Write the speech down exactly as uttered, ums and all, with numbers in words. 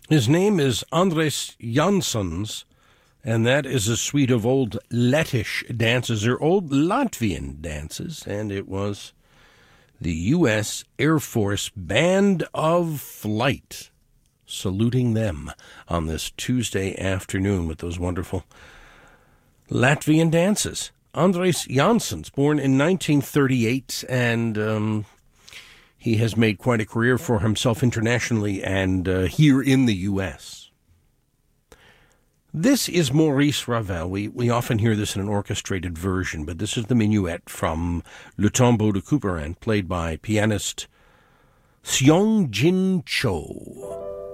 His name is Andres Janssens, and that is a suite of old Lettish dances, or old Latvian dances, and it was the U S Air Force Band of Flight saluting them on this Tuesday afternoon with those wonderful Latvian dances. Andres Janssens, born in nineteen thirty-eight, and um, he has made quite a career for himself internationally and uh, here in the U S. This is Maurice Ravel. We, we often hear this in an orchestrated version, but this is the minuet from Le Tombeau de Couperin, played by pianist Seong Jin Cho.